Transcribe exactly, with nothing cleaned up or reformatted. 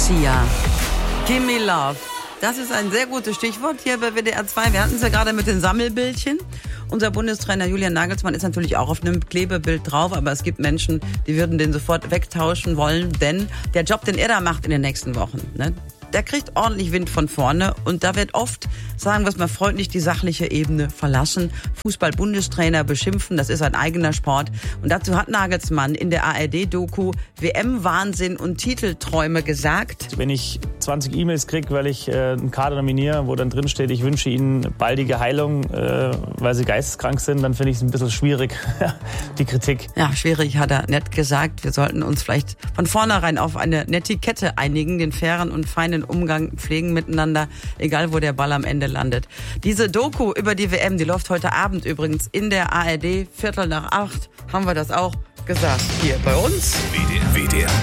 Sia. Give me love. Das ist ein sehr gutes Stichwort hier bei W D R zwei. Wir hatten es ja gerade mit den Sammelbildchen. Unser Bundestrainer Julian Nagelsmann ist natürlich auch auf einem Klebebild drauf, aber es gibt Menschen, die würden den sofort wegtauschen wollen, denn der Job, den er da macht in den nächsten Wochen, ne, der kriegt ordentlich Wind von vorne und da wird oft, sagen wir es mal freundlich, die sachliche Ebene verlassen. Fußball-Bundestrainer beschimpfen, das ist ein eigener Sport. Und dazu hat Nagelsmann in der A R D-Doku W M-Wahnsinn und Titelträume gesagt. Wenn ich zwanzig E-Mails kriege, weil ich äh, einen Kader nominiere, wo dann drin steht, ich wünsche ihnen baldige Heilung, äh, weil sie geisteskrank sind, dann finde ich es ein bisschen schwierig, die Kritik. Ja, schwierig hat er nett gesagt. Wir sollten uns vielleicht von vornherein auf eine Netiquette einigen, den fairen und feinen Umgang pflegen miteinander, egal wo der Ball am Ende landet. Diese Doku über die W M, die läuft heute Abend übrigens in der A R D, Viertel nach acht, haben wir das auch gesagt hier bei uns. W D R. W D R.